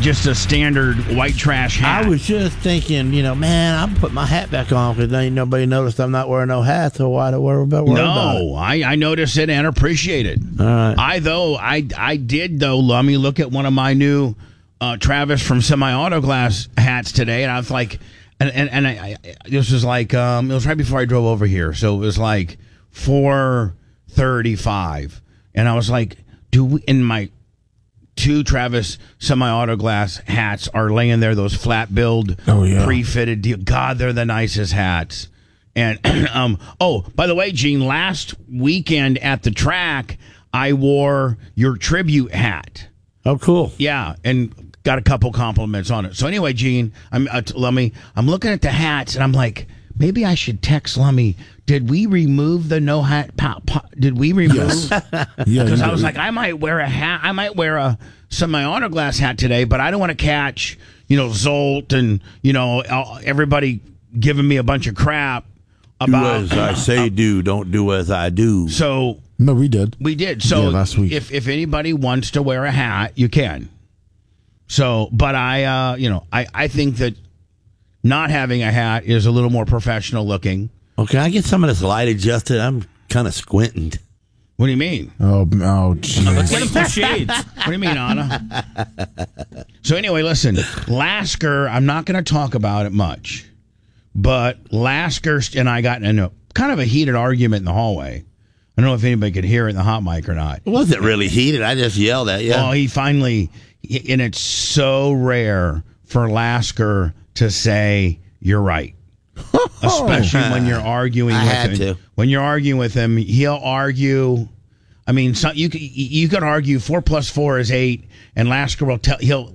just a standard white trash hat. I was just thinking, man, I'll put my hat back on because ain't nobody noticed I'm not wearing no hat, so why do worry about it? No, I noticed it and appreciate it. All right. I did, let me look at one of my new Travis from Semi-Auto Glass hats today, and I was like, and I this was like, it was right before I drove over here, so it was like 4:35, and I was like, in my two Travis Semi-Auto Glass hats are laying there, those flat build, pre-fitted deal. God, they're the nicest hats. And, by the way, Gene, last weekend at the track, I wore your tribute hat. Oh, cool. Yeah, and got a couple compliments on it. So anyway, Gene, I'm looking at the hats, and I'm like, maybe I should text Lummy. Did we remove the no hat? Did we remove? Yes. Because I was like, I might wear a hat. I might wear a Semi-Auto Glass hat today, but I don't want to catch, Zolt and, everybody giving me a bunch of crap about. Do as I say do, don't do as I do. So. No, we did. We did. So last week. If anybody wants to wear a hat, you can. So, but I think that not having a hat is a little more professional looking. Oh, can I get some of this light adjusted? I'm kind of squinting. What do you mean? Oh, geez. Let's get him some shades. What do you mean, Anna? So anyway, listen, Lasker, I'm not going to talk about it much, but Lasker and I got in a kind of a heated argument in the hallway. I don't know if anybody could hear it in the hot mic or not. It wasn't really heated. I just yelled at you. Well, he finally, and it's so rare for Lasker to say, you're right. Especially when you're arguing with him. When you're arguing with him, he'll argue. I mean, you could argue 4 + 4 is 8, and Lasker will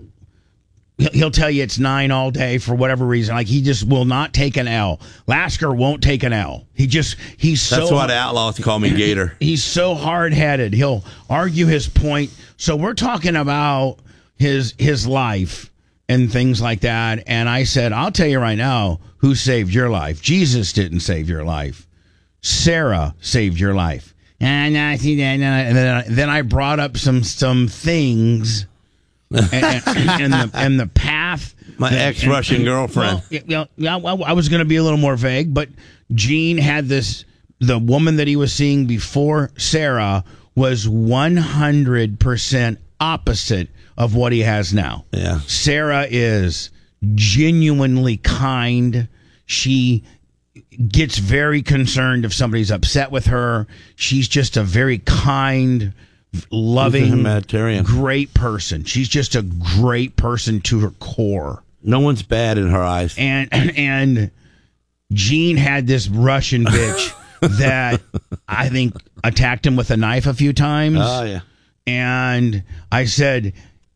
he'll tell you it's 9 all day for whatever reason. Like, he just will not take an L. Lasker won't take an L. That's why the Outlaws call me Gator. He's so hard-headed. He'll argue his point. So we're talking about his life and things like that. And I said, I'll tell you right now who saved your life. Jesus didn't save your life. Sarah saved your life. And then I brought up some things and the path. My ex-Russian girlfriend. Well, I was going to be a little more vague, but Gene had the woman that he was seeing before Sarah was 100% opposite of what he has now. Yeah. Sarah is genuinely kind. She gets very concerned if somebody's upset with her. She's just a very kind, loving, humanitarian, great person. She's just a great person to her core. No one's bad in her eyes. And Gene had this Russian bitch that I think attacked him with a knife a few times. Oh, yeah. And I said,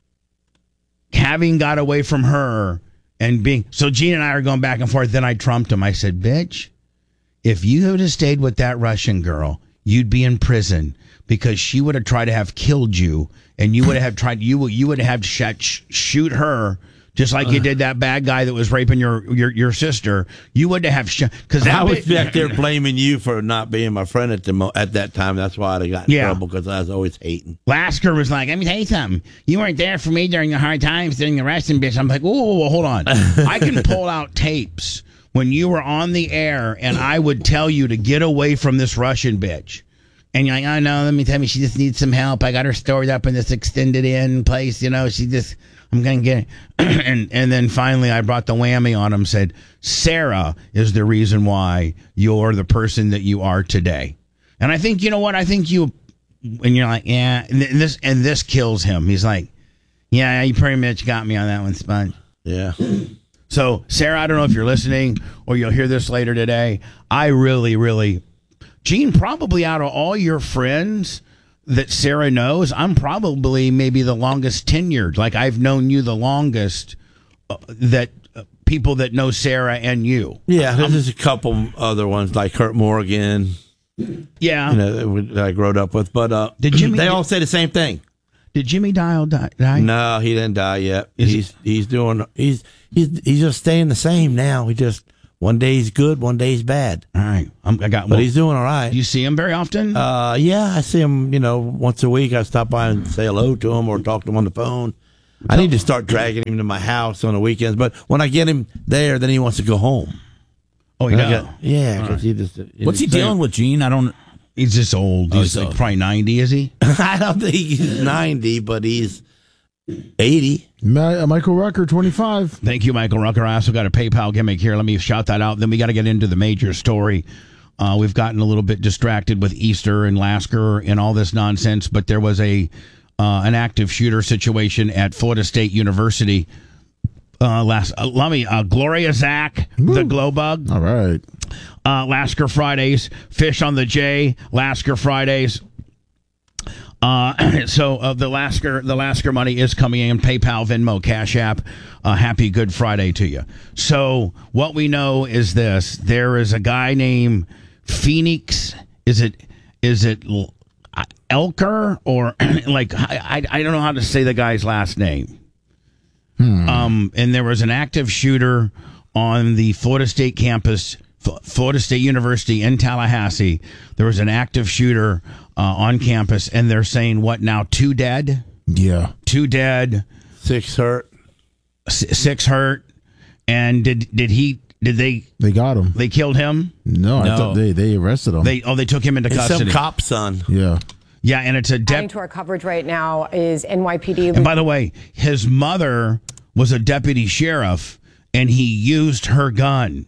having got away from her and so Gene and I are going back and forth. Then I trumped him. I said, bitch, if you would have stayed with that Russian girl, you'd be in prison because she would have tried to have killed you, and you would have tried, you would have had to shoot her. Just like you did that bad guy that was raping your sister, you would have because I was back there blaming you for not being my friend at that time. That's why I got in trouble, because I was always hating. Lasker was like, "Let me tell you something. You weren't there for me during the hard times, during the Russian bitch." I'm like, "Whoa, hold on. I can pull out tapes when you were on the air, and I would tell you to get away from this Russian bitch." And you're like, "Oh no, let me tell you, she just needs some help. I got her stored up in this extended in place. She just." I'm going to get it. And then finally I brought the whammy on him, said, Sarah is the reason why you're the person that you are today. And I think, you know what? I think and you're like, yeah. And this kills him. He's like, yeah, you pretty much got me on that one, Sponge. Yeah. So, Sarah, I don't know if you're listening or you'll hear this later today. I really, really, Gene, probably out of all your friends that Sarah knows, I'm probably maybe the longest tenured. Like, I've known you the longest that people that know Sarah and you. Yeah, there's a couple other ones like Kurt Morgan. Yeah. That I grew up with. But they all say the same thing. Did Jimmy Dial die? No, he didn't die yet. He's just staying the same now. One day he's good, one day he's bad. All right. But he's doing all right. Do you see him very often? Yeah, I see him, once a week. I stop by and say hello to him or talk to him on the phone. I need to start dragging him to my house on the weekends. But when I get him there, then he wants to go home. Oh, he does? Yeah, because he just. What's he dealing with, Gene? I don't. He's just old. He's like probably 90, is he? I don't think he's 90, but he's 80. Michael Rucker, 25. Thank you, Michael Rucker. I also got a PayPal gimmick here. Let me shout that out. Then we got to get into the major story. We've gotten a little bit distracted with Easter and Lasker and all this nonsense, but there was an active shooter situation at Florida State University. Gloria Zach, the glow bug. All right. Lasker Fridays, Fish on the J, Lasker Fridays. So the Lasker money is coming in, PayPal, Venmo, Cash App. Happy Good Friday to you. So what we know is this: there is a guy named Phoenix. Is it Elker or like I don't know how to say the guy's last name. And there was an active shooter on the Florida State campus, Florida State University in Tallahassee. There was an active shooter on campus, and they're saying what now? 2 dead? Yeah. 2 dead. 6 hurt. 6 hurt. And did they got him? They killed him? No. I thought they arrested him. They took him into custody. Some cop's son. Yeah. Yeah, and it's a Adding to our coverage right now is NYPD. And by the way, his mother was a deputy sheriff, and he used her gun.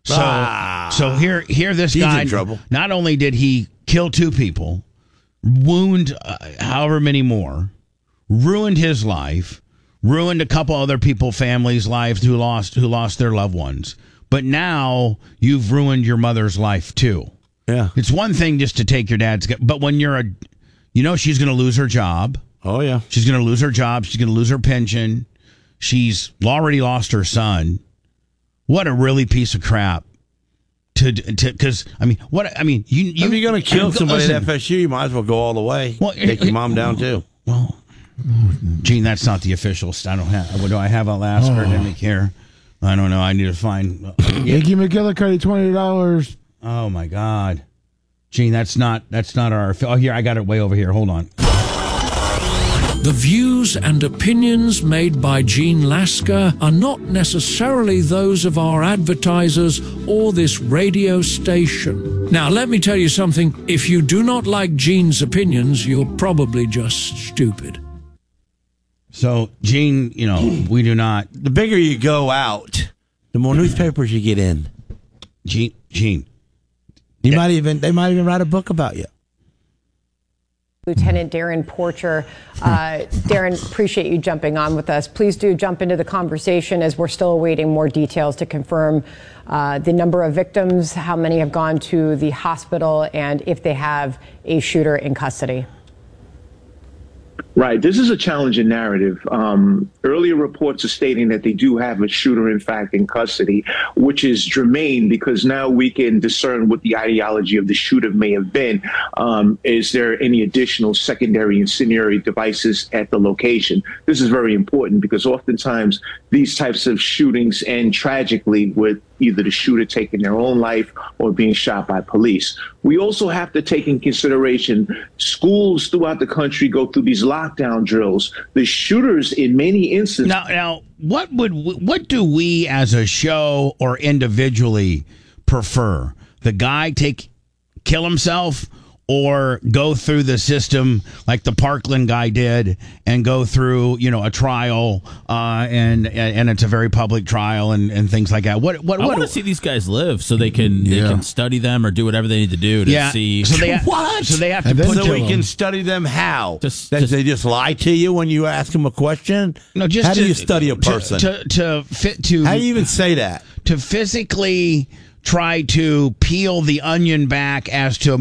So here this He's guy. in trouble. Not only did he kill 2 people, wound however many more, ruined his life, ruined a couple other people's families' lives who lost their loved ones. But now you've ruined your mother's life too. Yeah, it's one thing just to take your dad's, but when you're she's going to lose her job. Oh yeah, she's going to lose her job. She's going to lose her pension. She's already lost her son. What a really piece of crap. Because if you're going to kill somebody at FSU, you might as well go all the way. Well, take your mom down too. Well, Gene, that's not the official. I don't have. What do I have on Lasker? Didn't care. I don't know. I need to find. Yankee McGillicuddy, $20. Oh my God, Gene, that's not our. Oh, here, I got it way over here. Hold on. The views and opinions made by Gene Lasker are not necessarily those of our advertisers or this radio station. Now, let me tell you something. If you do not like Gene's opinions, you're probably just stupid. So, Gene, we do not. The bigger you go out, the more newspapers you get in. Gene. They might even write a book about you. Lieutenant Darren Porcher. Darren, appreciate you jumping on with us. Please do jump into the conversation as we're still awaiting more details to confirm the number of victims, how many have gone to the hospital, and if they have a shooter in custody. Right. This is a challenging narrative. Earlier reports are stating that they do have a shooter, in fact, in custody, which is germane because now we can discern what the ideology of the shooter may have been. Is there any additional secondary incendiary devices at the location? This is very important because oftentimes these types of shootings end tragically with either the shooter taking their own life or being shot by police. We also have to take in consideration schools throughout the country go through these lockdown drills. The shooters in many instances. Now, what do we as a show or individually prefer? The guy kill himself or go through the system like the Parkland guy did and go through, a trial and it's a very public trial and things like that. I want to see these guys live so they can study them or do whatever they need to do to see. So they what? So they have to put so we can study them how? They just lie to you when you ask them a question? No, just how do you study a person? How do you even say that? To physically try to peel the onion back as to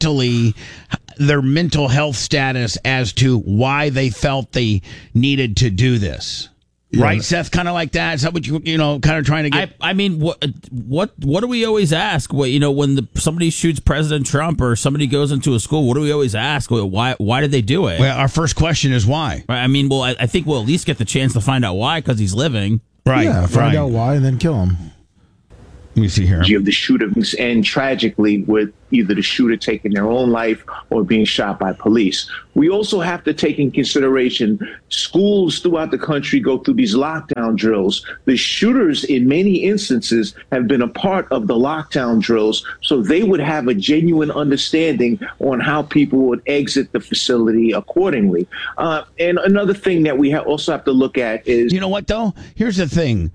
their mental health status as to why they felt they needed to do this. Yeah. Right, Seth? Kind of like that? Is that what kind of trying to get? I mean, what do we always ask? When somebody shoots President Trump or somebody goes into a school, what do we always ask? Why did they do it? Well, our first question is why. Right, I mean, I think we'll at least get the chance to find out why because he's living. Right. Yeah, find out why and then kill him. Let me see here. Of the shootings, and tragically with either the shooter taking their own life or being shot by police. We also have to take in consideration schools throughout the country go through these lockdown drills. The shooters, in many instances, have been a part of the lockdown drills, so they would have a genuine understanding on how people would exit the facility accordingly. And another thing that we also have to look at is... You know what, though? Here's the thing.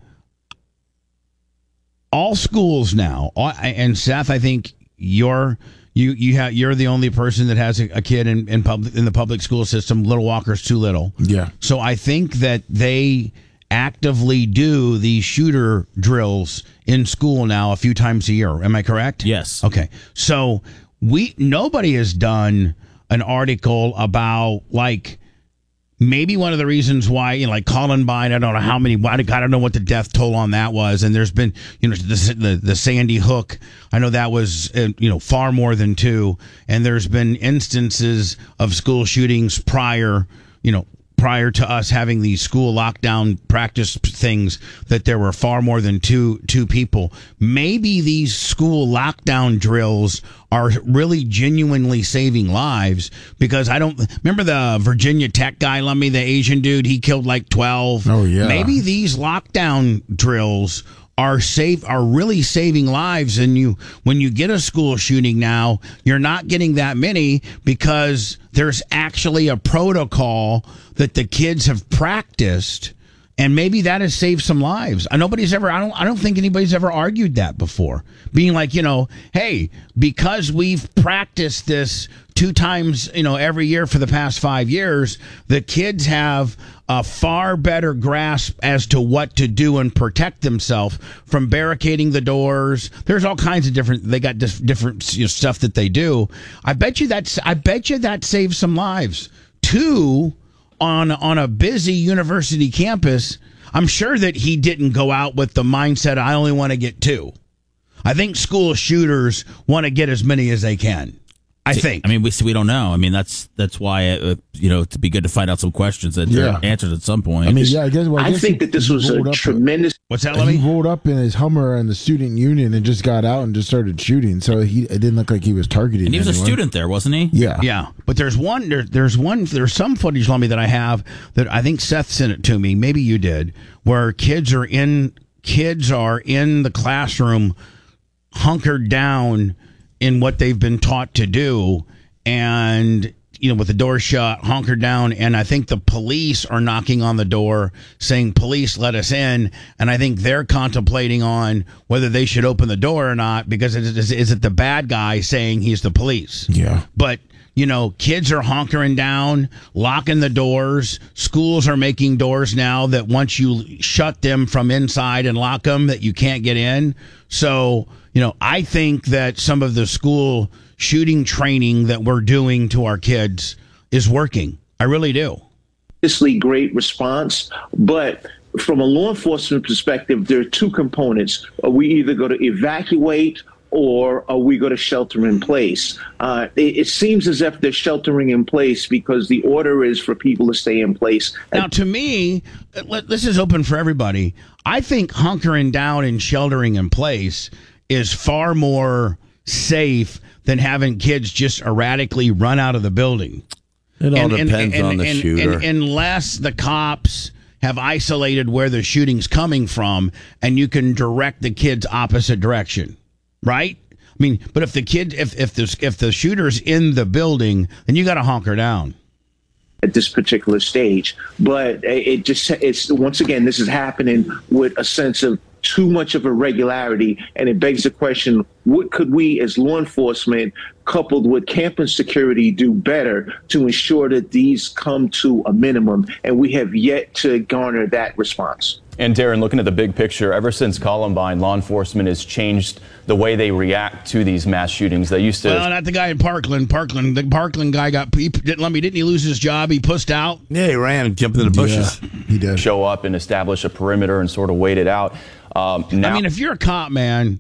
All schools now, and Seth, I think you're the only person that has a kid in the public school system. Little Walker's too little. Yeah. So I think that they actively do these shooter drills in school now a few times a year. Am I correct? Yes. Okay. So nobody has done an article about maybe one of the reasons why, like Columbine, I don't know how many, I don't know what the death toll on that was. And there's been, the Sandy Hook, I know that was, far more than 2. And there's been instances of school shootings prior to us having these school lockdown practice things, that there were far more than two people. Maybe these school lockdown drills are really genuinely saving lives, because I don't remember the Virginia Tech guy, Lummy, the Asian dude, he killed 12. Oh yeah. Maybe these lockdown drills are really saving lives. And when you get a school shooting now, you're not getting that many, because there's actually a protocol that the kids have practiced, and maybe that has saved some lives. I don't think anybody's ever argued that before, being like, hey, because we've practiced this 2 times, every year for the past 5 years, the kids have a far better grasp as to what to do and protect themselves from barricading the doors. There's all kinds of different stuff that they do. I bet you that saves some lives. 2, on a busy university campus, I'm sure that he didn't go out with the mindset, I only want to get 2. I think school shooters want to get as many as they can. I think. I mean, we don't know. I mean, that's why it'd be good to find out some questions that are answered at some point. I mean, I guess. I think that this was a tremendous. What's that? He rolled up in his Hummer in the student union and just got out and just started shooting. So it didn't look like he was targeting. And he was anyone. a student there, wasn't he? Yeah, yeah. But there's some footage, Lummy, that I have that I think Seth sent it to me. Maybe you did, where kids are in the classroom, hunkered down in what they've been taught to do, and with the door shut, hunkered down, and I think the police are knocking on the door saying, "Police, let us in." And I think they're contemplating on whether they should open the door or not, because is it the bad guy saying he's the police? Yeah. But kids are hunkering down, locking the doors. Schools are making doors now that once you shut them from inside and lock them, that you can't get in. So, I think that some of the school shooting training that we're doing to our kids is working. I really do. Great response, but from a law enforcement perspective, there are 2 components. We either go to evacuate or we go to shelter in place. It seems as if they're sheltering in place because the order is for people to stay in place. Now, to me, this is open for everybody. I think hunkering down and sheltering in place is far more safe than having kids just erratically run out of the building. It all depends on the shooter. Unless the cops have isolated where the shooting's coming from, and you can direct the kids opposite direction, right? I mean, but if the shooter's in the building, then you got to hunker down at this particular stage. But it's once again, this is happening with a sense of too much of irregularity, and it begs the question, what could we as law enforcement, coupled with campus security, do better to ensure that these come to a minimum? And we have yet to garner that response. And Darren, looking at the big picture, ever since Columbine, law enforcement has changed the way they react to these mass shootings. They used to... Well, not the guy in Parkland. The Parkland guy didn't he lose his job? He pussed out? Yeah, he ran and jumped in the bushes. Yeah, he did. Show up and establish a perimeter and sort of wait it out. Now, I mean, if you're a cop,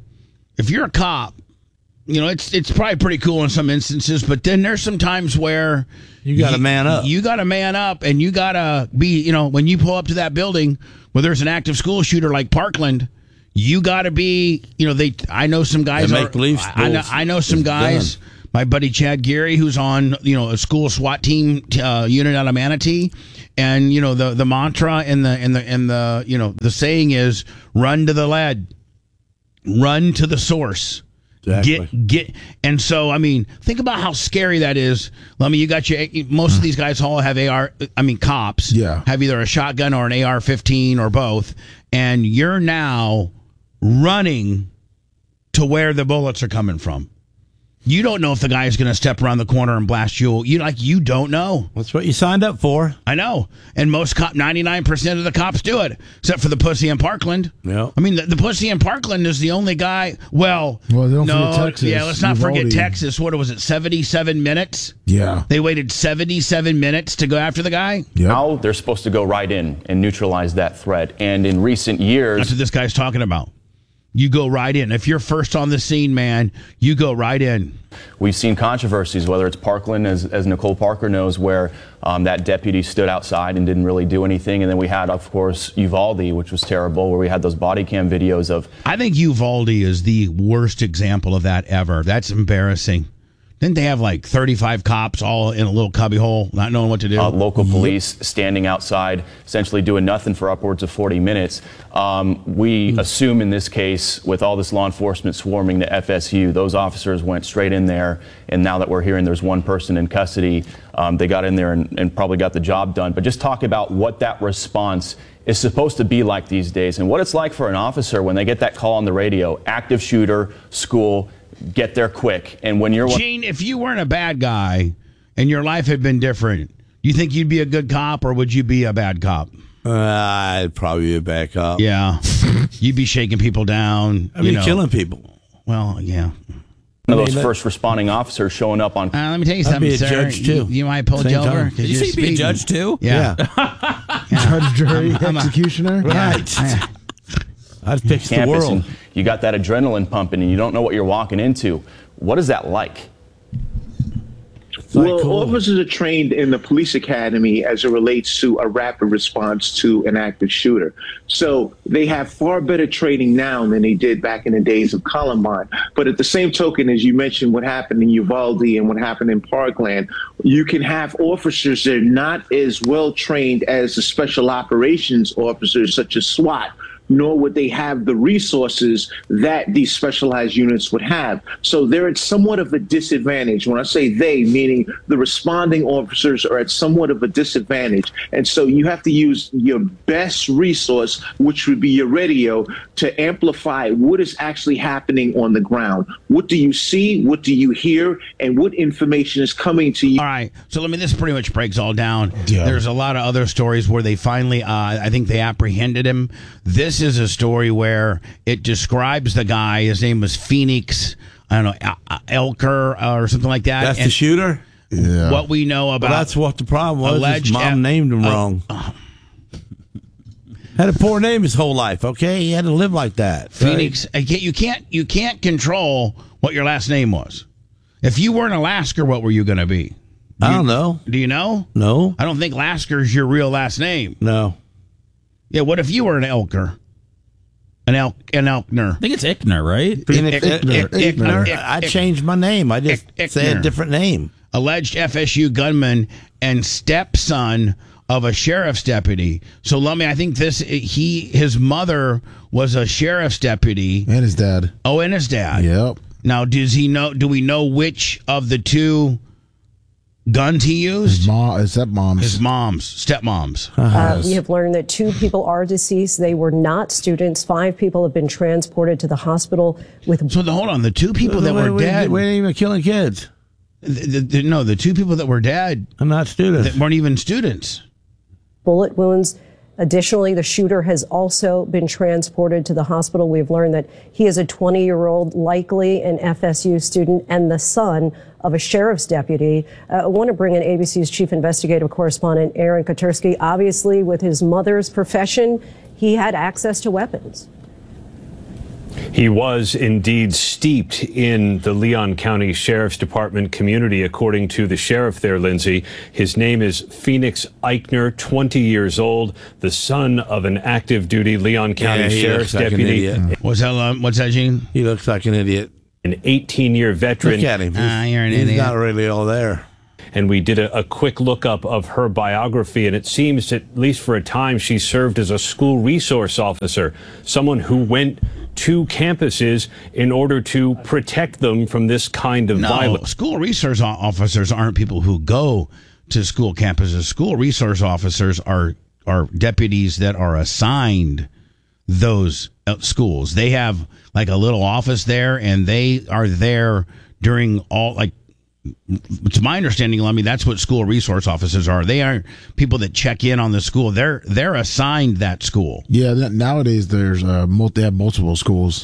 it's probably pretty cool in some instances, but then there's some times where you got to man up. You got to man up, and you got to be, when you pull up to that building where there's an active school shooter like Parkland, you got to be, I know some guys. I know some guys. My buddy Chad Geary, who's on, a school SWAT team unit out of Manatee, and the mantra and the saying is run to the lead, run to the source. Exactly. And so, think about how scary that is. You got most of these guys all have cops have either a shotgun or an AR-15 or both, and you're now running to where the bullets are coming from. You don't know if the guy is going to step around the corner and blast you. You don't know. That's what you signed up for. I know. And 99% of the cops do it, except for the pussy in Parkland. Yeah. The pussy in Parkland is the only guy. Well, don't forget Texas. Yeah, let's not forget Texas. What was it, 77 minutes? Yeah. They waited 77 minutes to go after the guy? Yep. Now they're supposed to go right in and neutralize that threat. And in recent years... That's what this guy's talking about. You go right in. If you're first on the scene, man, you go right in. We've seen controversies, whether it's Parkland, as Nicole Parker knows, where that deputy stood outside and didn't really do anything. And then we had, of course, Uvalde, which was terrible, where we had those body cam videos of... I think Uvalde is the worst example of that ever. That's embarrassing. Didn't they have 35 cops all in a little cubbyhole, not knowing what to do? Local police standing outside, essentially doing nothing for upwards of 40 minutes. We assume in this case, with all this law enforcement swarming to FSU, those officers went straight in there, and now that we're hearing there's one person in custody, they got in there and probably got the job done. But just talk about what that response is supposed to be like these days, and what it's like for an officer when they get that call on the radio, active shooter, school, get there quick. And when you're... Gene, if you weren't a bad guy and your life had been different, you think you'd be a good cop, or would you be a bad cop? I'd probably be a bad cop. Yeah. You'd be shaking people down. I'd be killing people. Well, yeah. One of those first responding officers showing up on... let me tell you something, I'd be a sir. judge, too. You might pull you over. Did you say you'd be a judge, too? Yeah. Judge, jury, executioner? Right. I'd fix the world. You got that adrenaline pumping, and you don't know what you're walking into. What is that like? Well, officers are trained in the police academy as it relates to a rapid response to an active shooter. So they have far better training now than they did back in the days of Columbine. But at the same token, as you mentioned, what happened in Uvalde and what happened in Parkland, you can have officers that are not as well trained as the special operations officers, such as SWAT, nor would they have the resources that these specialized units would have. So they're at somewhat of a disadvantage. When I say they, meaning the responding officers are at somewhat of a disadvantage. And so you have to use your best resource, which would be your radio, to amplify what is actually happening on the ground. What do you see? What do you hear? And what information is coming to you? All right. So this pretty much breaks all down. Yeah. There's a lot of other stories where they finally, I think they apprehended him. This is a story where it describes the guy. His name was Phoenix, I don't know, Elker or something like that. That's the shooter? Yeah. What we know about... Well, that's what the problem was. Alleged His mom named him wrong. Had a poor name his whole life, okay? He had to live like that. Phoenix, right? you can't control what your last name was. If you weren't a Lasker, what were you going to be? I don't know. Do you know? No. I don't think Lasker's your real last name. No. Yeah, what if you were an Elker? An Elkner. I think it's Ickner, right? Ickner. I changed my name. I just say a different name. Alleged FSU gunman and stepson of a sheriff's deputy. So, Lummy, I think his mother was a sheriff's deputy. And his dad. Oh, and his dad. Yep. Now, do we know which of the two guns he used? His stepmoms. His stepmoms. We have learned that 2 people are deceased. They were not students. 5 people have been transported to the hospital with... So, hold on. The 2 people that were dead... We ain't even killing kids. The 2 people that were dead... are not students. That weren't even students. Bullet wounds. Additionally, the shooter has also been transported to the hospital. We've learned that he is a 20-year-old, likely an FSU student, and the son of a sheriff's deputy. I want to bring in ABC's chief investigative correspondent, Aaron Katersky. Obviously, with his mother's profession, he had access to weapons. He was indeed steeped in the Leon County Sheriff's Department community, according to the sheriff there, Lindsay. His name is Phoenix Eichner, 20 years old, the son of an active duty Leon County Sheriff's deputy. What's that, Gene? He looks like an idiot. An 18-year veteran. Look at him. You're an idiot. He's not really all there. And we did a quick lookup of her biography, and it seems, at least for a time, she served as a school resource officer, someone who went to campuses in order to protect them from this kind of violence. School resource officers aren't people who go to school campuses. School resource officers are deputies that are assigned those schools. They have like a little office there, and they are there during all, like, to my understanding, Lummy, that's what school resource officers are. They aren't people that check in on the school. They're assigned that school. Yeah, nowadays there's they have multiple schools.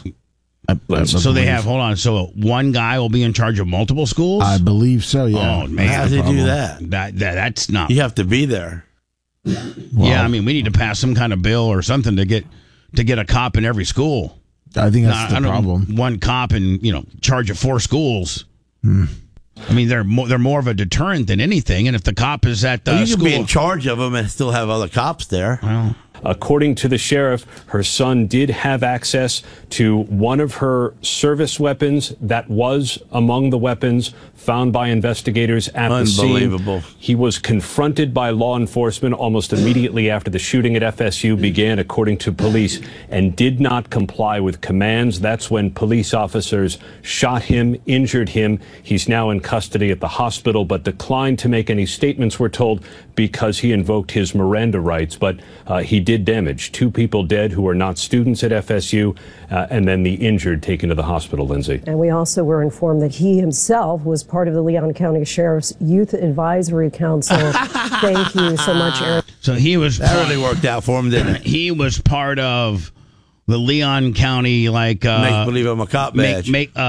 So they have, hold on, so one guy will be in charge of multiple schools? I believe so, yeah. Oh, man. How does he do that? That's not. You have to be there. Yeah, I mean, we need to pass some kind of bill or something to get a cop in every school. I think that's the problem. One cop in, charge of 4 schools. I mean, they're more of a deterrent than anything. And if the cop is at the you school, can be in charge of them and still have other cops there. Well, according to the sheriff, her son did have access to one of her service weapons that was among the weapons found by investigators at the scene. Unbelievable. He was confronted by law enforcement almost immediately after the shooting at FSU began, according to police, and did not comply with commands. That's when police officers shot him, injured him. He's now in custody at the hospital, but declined to make any statements, we're told, because he invoked his Miranda rights. But he did damage. 2 people dead who are not students at FSU, and then the injured taken to the hospital, Lindsay. And we also were informed that he himself was part of the Leon County Sheriff's Youth Advisory Council. Thank you so much, Eric. So he was... That really worked out for him, didn't it? He was part of the Leon County, like... Make believe I'm a cop badge.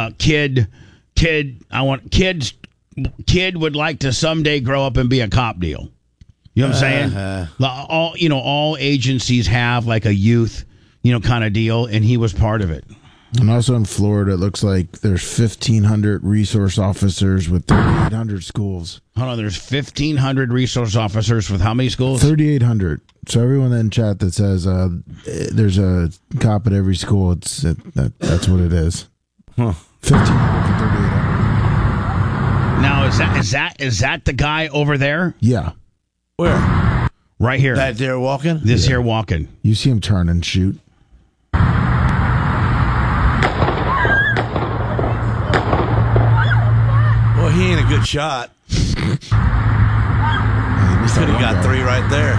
Kid would like to someday grow up and be a cop deal. You know what I'm saying? All agencies have like a youth, kind of deal, and he was part of it. And also in Florida, it looks like there's 1,500 resource officers with 3,800 schools. Hold on, there's 1,500 resource officers with how many schools? 3,800. So everyone in chat that says there's a cop at every school, that's what it is. Huh. 1,500 to 3,800. Now is that the guy over there? Yeah. Where? Right here. That there walking? This here walking. You see him turn and shoot. Well, he ain't a good shot. He could have got 3 right there.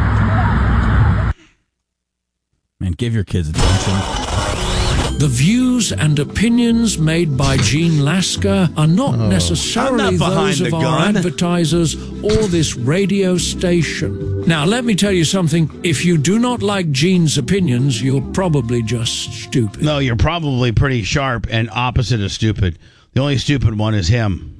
Man, give your kids attention. The views and opinions made by Gene Lasker are not necessarily those of our advertisers or this radio station. Now, let me tell you something. If you do not like Gene's opinions, you're probably just stupid. No, you're probably pretty sharp and opposite of stupid. The only stupid one is him.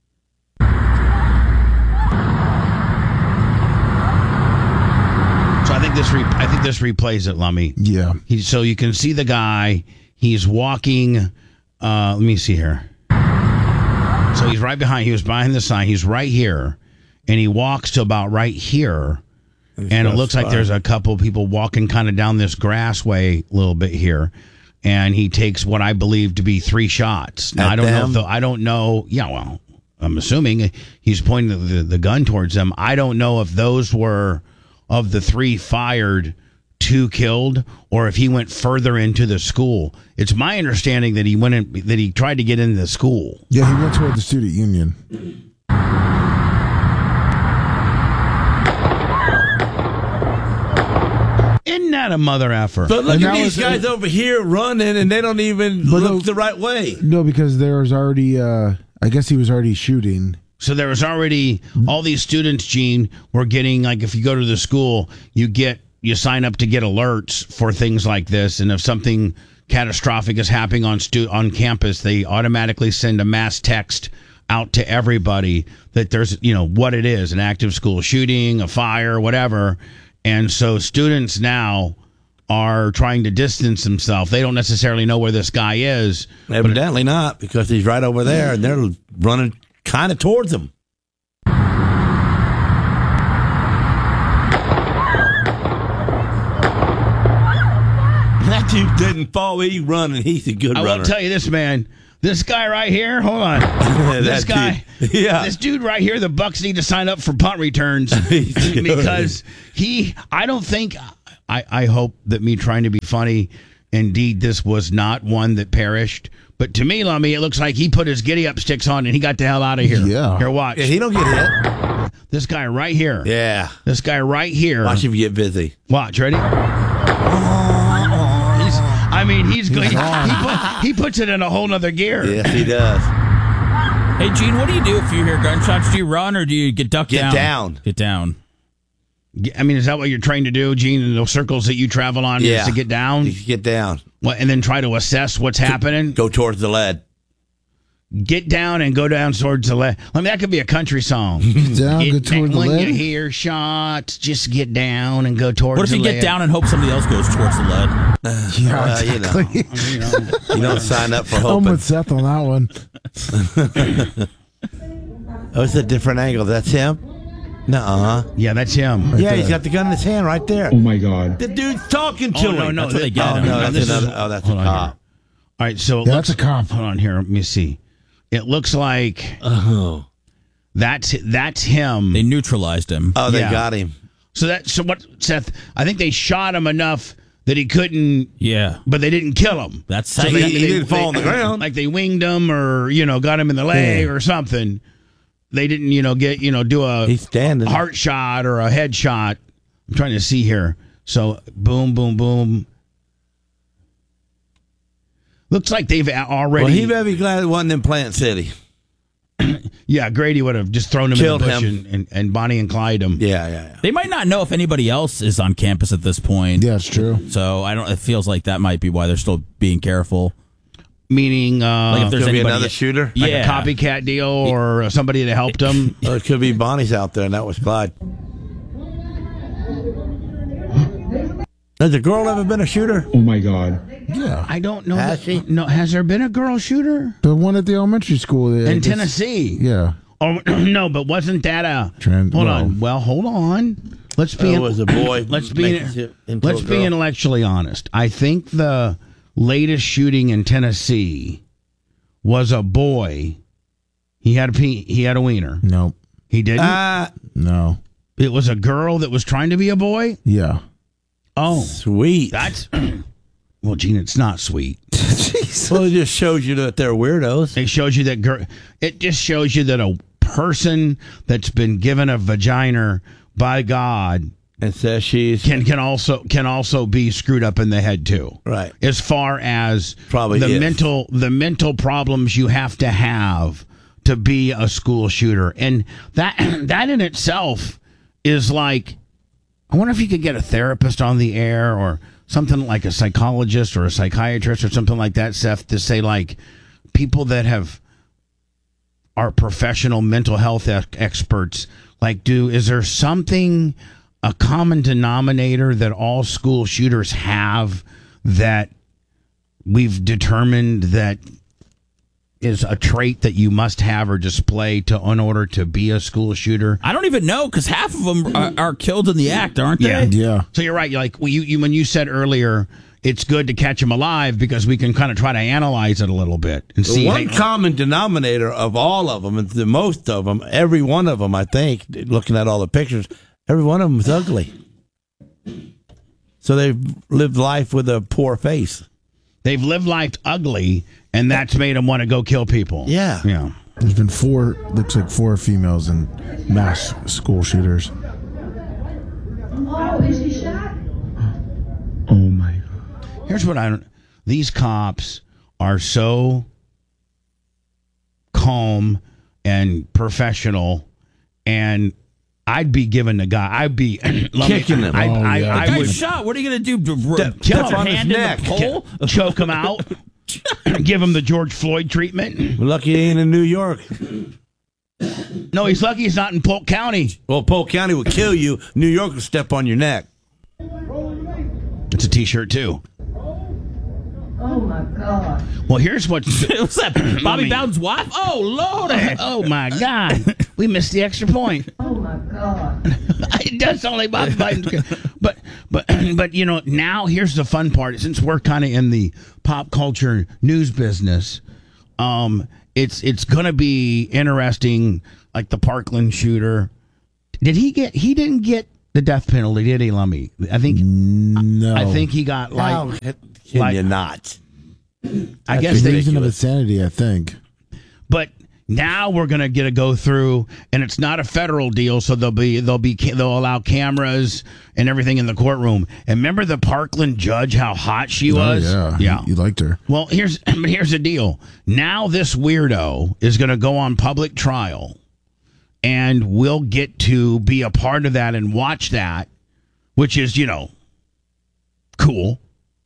So I think this replays it, Lummy. Yeah. So you can see the guy. He's walking. Let me see here. So he's right behind. He was behind the sign. He's right here, and he walks to about right here, and it looks like there's a couple people walking kind of down this grass way a little bit here, and he takes what I believe to be 3 shots. Now, I don't know. Yeah, well, I'm assuming he's pointing the gun towards them. I don't know if those were of the 3 fired, 2 killed, or if he went further into the school. It's my understanding that he tried to get into the school. Yeah, he went toward the student union. Isn't that a mother effer? But look at these guys over here running, and they don't even look the right way. No, because there was already, I guess he was already shooting. So there was already, all these students, Gene, were getting, like, if you go to the school, you sign up to get alerts for things like this, and if something catastrophic is happening on campus, they automatically send a mass text out to everybody that there's, what it is, an active school shooting, a fire, whatever. And so students now are trying to distance themselves. They don't necessarily know where this guy is. Evidently not, because he's right over there, and they're running kind of towards him. That dude didn't fall. He's running. He's a good runner. I will tell you this, man. This guy right here, hold on. This guy, this dude right here, the Bucks need to sign up for punt returns because I hope that me trying to be funny, indeed, this was not one that perished. But to me, Lummy, it looks like he put his giddy-up sticks on and he got the hell out of here. Yeah. Here, watch. Yeah, he don't get hit. This guy right here. Yeah. This guy right here. Watch him get busy. Watch, ready? He puts it in a whole nother gear. Yes, he does. Hey, Gene, what do you do if you hear gunshots? Do you run or do you get ducked down? Get down. I mean, is that what you're trying to do, Gene, in those circles that you travel on? Yeah. Is to get down? Get down. What, and then try to assess what's happening? Go towards the lead. Get down and go down towards the lead. I mean, that could be a country song. Get down, go towards the when lead. you hear shots, just get down and go towards the lead. What if you get down and hope somebody else goes towards the lead? Yeah, exactly. You don't sign up for I'm hoping. with Seth on that one. Oh, it's a different angle. That's him? Nuh-uh. Yeah, that's him. Yeah, he's got the gun in his hand right there. Oh, my God. The dude's talking to him. No, That's what they get him. No, that's another. Oh, that's a cop. All right, so That's a cop. Hold on here. Let me see. It looks like that's him. They neutralized him. Oh, they Yeah. got him. So what, Seth? I think they shot him enough that he couldn't. Yeah. But they didn't kill him. That's So safe. He didn't fall on the ground. Like they winged him, or got him in the leg or something. They didn't, do a He's standing. heart shot or a head shot. I'm trying to see here. So boom, boom, boom. Looks like they've already. Well, he better be glad it wasn't in Plant City. Yeah, Grady would have just thrown him Killed in the bush him. and Bonnie and Clyde him. Yeah. They might not know if anybody else is on campus at this point. Yeah, it's true. So it feels like that might be why they're still being careful. Meaning, Like if there's Could be anybody, another shooter. like yeah. a copycat deal or somebody that helped him. Or it could be Bonnie's out there, and that was Clyde. Has a girl ever been a shooter? Oh, my God. Yeah. I don't know. Has she? No, has there been a girl shooter The one at the elementary school. in Tennessee? Yeah. Oh no, but wasn't that a Trans- hold well- on? Well, hold on. Let's be It was a boy. let's be makes it into a let's be girl. intellectually honest. I think the latest shooting in Tennessee was a boy. He had a wiener. Nope. He didn't. No. It was a girl that was trying to be a boy. Yeah. Oh, Sweet. that's well, Gene. It's not sweet. Well, it just shows you that they're weirdos. It shows you that it just shows you that a person that's been given a vagina by God And says she's can also be screwed up in the head too. right. As far as Probably the is. mental problems you have to be a school shooter, and that in itself is like, I wonder if you could get a therapist on the air or something like a psychologist or a psychiatrist or something like that, Seth, to say like people that are professional mental health experts. Like, is there something, a common denominator that all school shooters have that we've determined that is a trait that you must have or display in order to be a school shooter? I don't even know, because half of them are killed in the act, aren't they? Yeah. So you're right. You're like, when you said earlier, it's good to catch them alive because we can kind of try to analyze it a little bit and see. One common denominator of all of them, and the most of them, every one of them, I think, looking at all the pictures, every one of them is ugly. So they've lived life with a poor face. They've lived life ugly, and that's made them want to go kill people. Yeah. Yeah. There's been looks like 4 females in mass school shooters. Oh, my God. Here's what these cops are so calm and professional, and I'd be giving the guy, I'd be Kicking him. I The guy's would shot. What are you going to do? kill Put your him. hand in the pole? choke him out, give him the George Floyd treatment. We're lucky he ain't in New York. No, he's lucky he's not in Polk County. Well, Polk County would kill you. New York would step on your neck. It's a T-shirt too. Oh my God. Well, here's what's What's that? Bobby Bowden's wife? Oh, Lord. Oh my God, we missed the extra point. Oh my God. It does sound like Bobby Biden. But you know, now here's the fun part. Since we're kind of in the pop culture news business, it's gonna be interesting. Like the Parkland shooter, he didn't get the death penalty, did he, Lummy? I think no. I think he got like. Can you not? I guess the reason of insanity, I think. But now we're going to get to go through, and it's not a federal deal, so they'll allow cameras and everything in the courtroom. And remember the Parkland judge, how hot she was? Yeah. You liked her. Well, here's the deal. Now this weirdo is going to go on public trial, and we'll get to be a part of that and watch that, which is, you know, cool.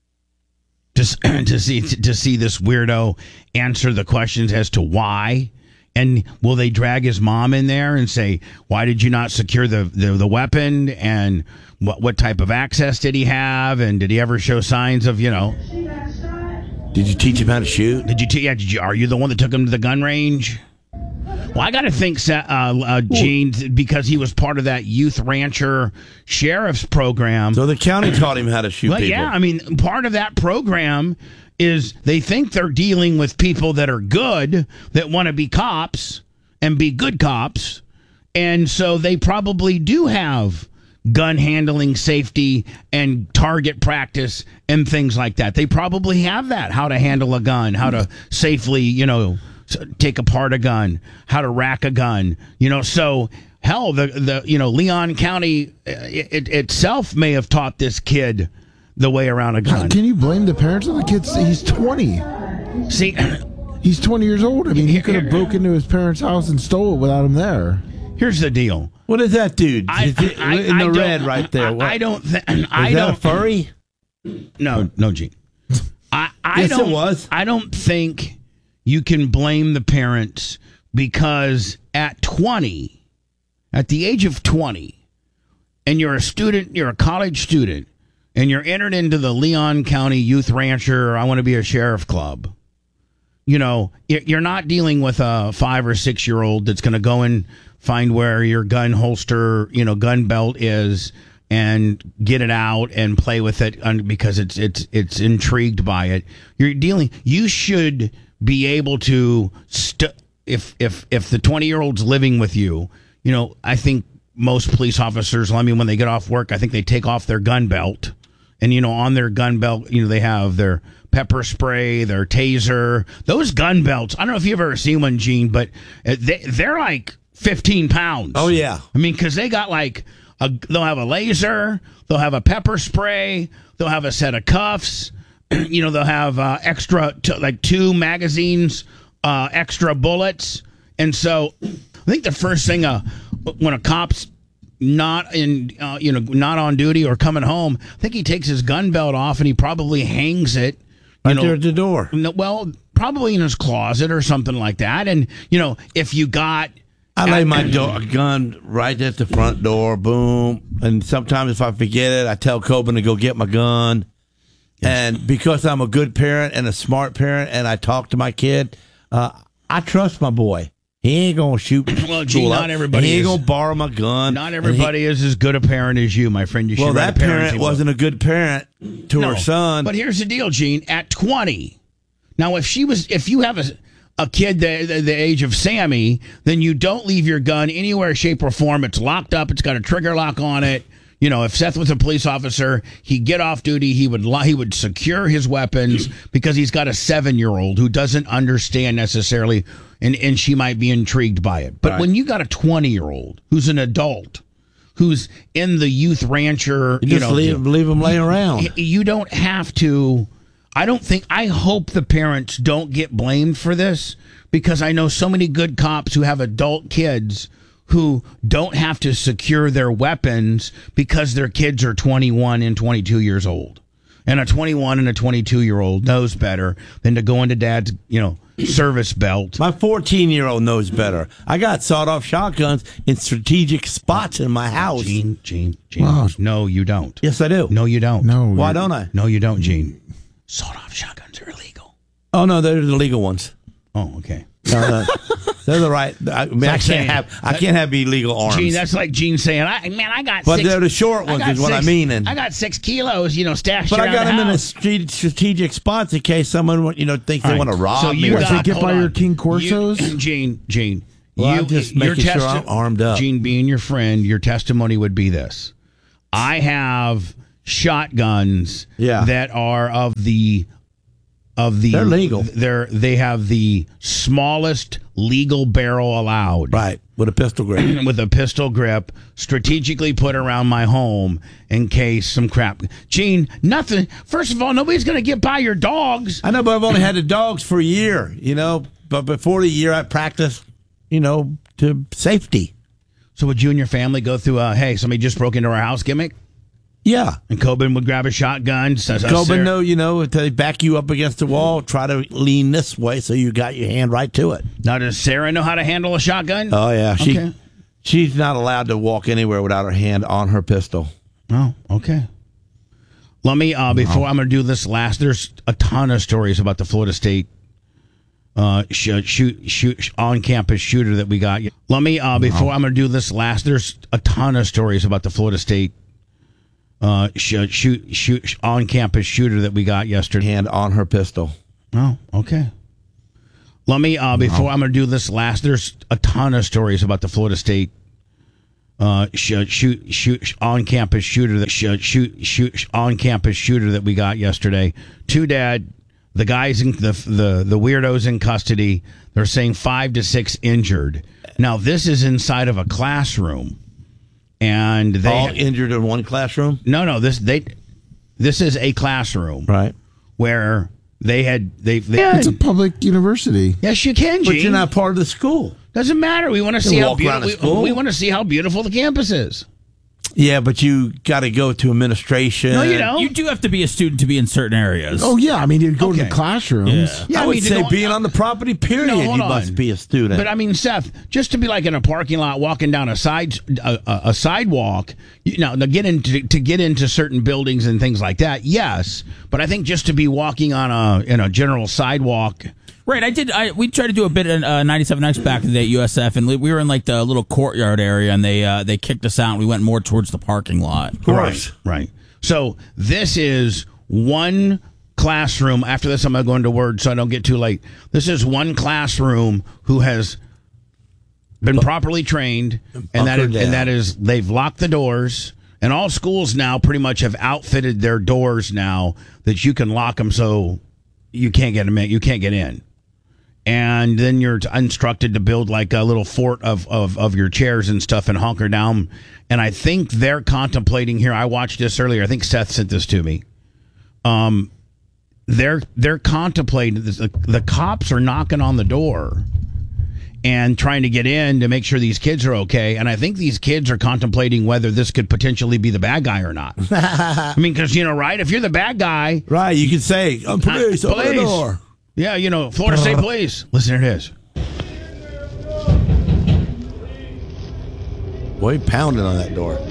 To see this weirdo answer the questions as to why, and will they drag his mom in there and say, why did you not secure the weapon, and what type of access did he have, and did he ever show signs of, you know? Did you teach him how to shoot? Are you the one that took him to the gun range? Well, I got to think, Gene, because he was part of that youth rancher sheriff's program. So the county taught him how to shoot people. Yeah, I mean, part of that program is they think they're dealing with people that are good, that want to be cops and be good cops. And so they probably do have gun handling, safety, and target practice and things like that. They probably have that, how to handle a gun, how to safely, you know, take apart a gun, how to rack a gun, you know. So hell, the you know, Leon County itself may have taught this kid the way around a gun. Can you blame the parents of the kids? He's 20. See, he's 20 years old. I mean, he could have broke into his parents' house and stole it without him there. Here's the deal. What is that dude in the red right there? I don't think. Is that a furry? No, Gene. Yes, it was. I don't think you can blame the parents, because at the age of 20, and you're a student, you're a college student, and you're entered into the Leon County Youth Rancher, or I want to be a sheriff club, you know, you're not dealing with a 5 or 6 year old that's going to go and find where your gun holster, you know, gun belt is, and get it out and play with it because it's intrigued by it. You should be able to if the 20-year-old's living with you, you know, I think most police officers, I mean, when they get off work, I think they take off their gun belt, and, you know, on their gun belt, you know, they have their pepper spray, their taser, those gun belts. I don't know if you've ever seen one, Gene, but they're like 15 pounds. Oh yeah. I mean, because they got like they'll have a laser, they'll have a pepper spray, they'll have a set of cuffs. You know, they'll have extra, like 2 magazines, extra bullets. And so I think the first thing when a cop's not in, not on duty or coming home, I think he takes his gun belt off and he probably hangs it. Right there at the door. Well, probably in his closet or something like that. And, you know, if you got... I lay my gun right at the front door, boom. And sometimes if I forget it, I tell Coben to go get my gun. And because I'm a good parent and a smart parent, and I talk to my kid, I trust my boy. He ain't gonna shoot. Well, Gene, not everybody. He ain't gonna borrow my gun. Not everybody is as good a parent as you, my friend. Well, that parent wasn't a good parent to her son. But here's the deal, Gene. At 20, now if you have a kid the age of Sammy, then you don't leave your gun anywhere, shape, or form. It's locked up. It's got a trigger lock on it. You know, if Seth was a police officer, he'd get off duty. He would secure his weapons because he's got a 7-year-old who doesn't understand necessarily, and she might be intrigued by it. But when you got a 20-year-old who's an adult, who's in the youth rancher, leave them laying around. You don't have to. I hope the parents don't get blamed for this, because I know so many good cops who have adult kids who don't have to secure their weapons because their kids are 21 and 22 years old. And a 21 and a 22-year-old knows better than to go into dad's, service belt. My 14-year-old knows better. I got sawed-off shotguns in strategic spots in my house. Gene. Wow. No, you don't. Yes, I do. No, you don't. No. Why don't I? No, you don't, Gene. Sawed-off shotguns are illegal. Oh, no, they're the legal ones. Oh, okay. No, they're the right. I can't have illegal arms. Gene, that's like Gene saying, I got but 6. they're the short ones, is what I mean. And I got 6 kilos, stashed but around I got the them in a house. strategic spots in case someone, thinks they want to rob So me. you or got, They get hold by on. your King Corsos? Gene. Well, I'm just making sure I'm armed up. Gene, being your friend, your testimony would be this: I have shotguns that are of the. They're legal. They have the smallest legal barrel allowed. Right, with a pistol grip. With a pistol grip, strategically put around my home in case some crap. Gene, nothing. First of all, nobody's going to get by your dogs. I know, but I've only had the dogs for a year, But before the year, I practiced, to safety. So would you and your family go through hey, somebody just broke into our house gimmick? Yeah. And Coben would grab a shotgun. Coben, if they back you up against the wall, try to lean this way so you got your hand right to it. Now, does Sarah know how to handle a shotgun? Oh, yeah. Okay. She's not allowed to walk anywhere without her hand on her pistol. Oh, okay. Let me, before I'm going to do this last, there's a ton of stories about the Florida State shoot on-campus shooter that we got. Let me, before I'm going to do this last, there's a ton of stories about the Florida State shoot on-campus shooter that we got yesterday. Hand on her pistol. Oh, okay. Let me, before I'm going to do this last, there's a ton of stories about the Florida State shoot on-campus shooter that shoot on-campus shooter that we got yesterday. 2 dead. The guys in the weirdos in custody. They're saying 5 to 6 injured. Now this is inside of a classroom, and they all injured in one classroom. No, this is a classroom, right? Where they It's a public university. Yes, you can, Gene. But you're not part of the school. Doesn't matter. We want to see how beautiful. We want to see how beautiful the campus is. Yeah, but you got to go to administration. No, you don't. You do have to be a student to be in certain areas. Oh, yeah. I mean, you go to the classrooms. Yeah, I would say being on the property, period, No, you hold on. must be a student. But I mean, Seth, just to be like in a parking lot, walking down a sidewalk, to get into certain buildings and things like that, yes. But I think just to be walking in a general sidewalk. Right, we tried to do a bit in 97X back in the day at USF, and we were in like the little courtyard area, and they kicked us out, and we went more towards the parking lot. Of course. Right. So this is one classroom. After this, I'm going to go into words so I don't get too late. This is one classroom who has been properly trained, and that is they've locked the doors. And all schools now pretty much have outfitted their doors now that you can lock them so you can't get them in. You can't get in. And then you're instructed to build like a little fort of your chairs and stuff and hunker down. And I think they're contemplating here. I watched this earlier. I think Seth sent this to me. They're contemplating this. The cops are knocking on the door and trying to get in to make sure these kids are okay. And I think these kids are contemplating whether this could potentially be the bad guy or not. I mean, because, right, if you're the bad guy. Right, you can say, police, open the door. Yeah, Florida State Police. Listen, here it is. Boy, pounding on that door.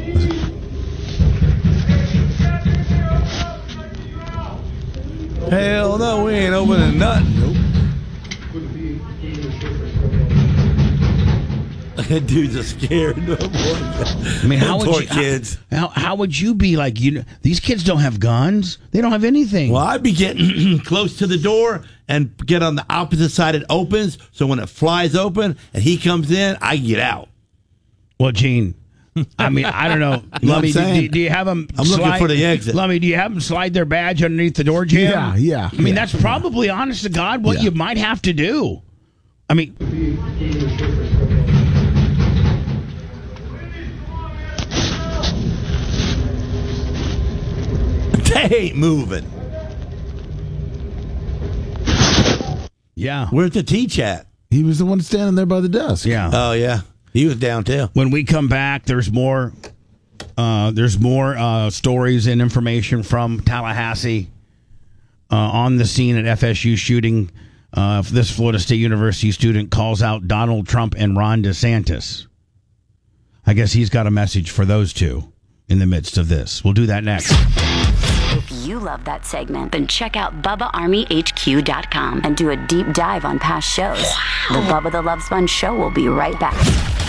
Hell no, we ain't opening nothing. Nope. Dudes are scared. I mean, how would you, kids? How would you be like? These kids don't have guns. They don't have anything. Well, I'd be getting close to the door and get on the opposite side. It opens, so when it flies open and he comes in, I get out. Well, Gene, I mean, I don't know. Lummy, do you have them? I'm looking for the exit. Lummy, do you have them slide their badge underneath the door jam? Yeah. I mean, that's probably, honest to God, what you might have to do. I mean. They ain't moving. Yeah. Where's the teach at? He was the one standing there by the desk. Yeah. Oh, yeah. He was down too. When we come back, there's more There's more stories and information from Tallahassee on the scene at FSU shooting. This Florida State University student calls out Donald Trump and Ron DeSantis. I guess he's got a message for those two in the midst of this. We'll do that next. If you love that segment, then check out BubbaArmyHQ.com and do a deep dive on past shows. The Bubba the Love Sponge Show will be right back.